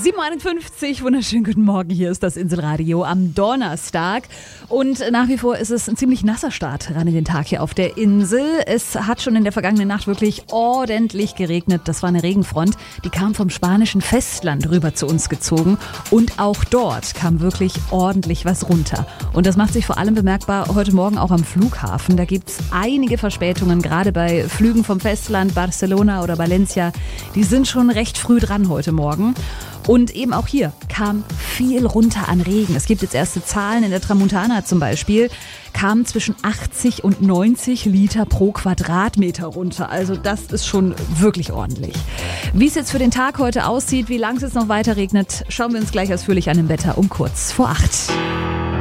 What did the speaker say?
7:51, wunderschönen guten Morgen, hier ist das Inselradio am Donnerstag und nach wie vor ist es ein ziemlich nasser Start ran in den Tag hier auf der Insel. Es hat schon in der vergangenen Nacht wirklich ordentlich geregnet, das war eine Regenfront, die kam vom spanischen Festland rüber zu uns gezogen und auch dort kam wirklich ordentlich was runter. Und das macht sich vor allem bemerkbar heute Morgen auch am Flughafen, da gibt es einige Verspätungen, gerade bei Flügen vom Festland, Barcelona oder Valencia, die sind schon recht früh dran heute Morgen. Und eben auch hier kam viel runter an Regen. Es gibt jetzt erste Zahlen in der Tramontana zum Beispiel, kamen zwischen 80 und 90 Liter pro Quadratmeter runter. Also das ist schon wirklich ordentlich. Wie es jetzt für den Tag heute aussieht, wie lange es jetzt noch weiter regnet, schauen wir uns gleich ausführlich an im Wetter um kurz vor 8.